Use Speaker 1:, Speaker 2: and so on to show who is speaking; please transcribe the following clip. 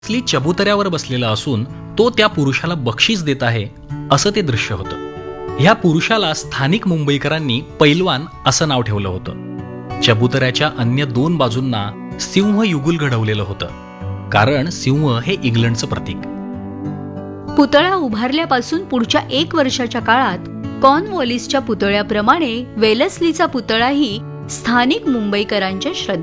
Speaker 1: Wellesley चबुतऱ्यावर बसलेला असून तो त्या पुरुषाला बक्षीस देत आहे असं ते दृश्य होतं. ह्या पुरुषाला स्थानिक मुंबईकरांनी पैलवान असं नाव ठेवलं होतं. चबुतऱ्याच्या अन्य 2 बाजूंना सिंह युगुल घडवलेलं होतं, कारण सिंह हे इंग्लंडचं प्रतीक.
Speaker 2: पुतळा उभारल्यापासून पुढच्या 1 वर्षाच्या काळात कॉर्नवॉलिसच्या पुतळ्याप्रमाणे वेलस्लीचा पुतळाही स्थानिक मुंबईकरांच्या श्रद्धेत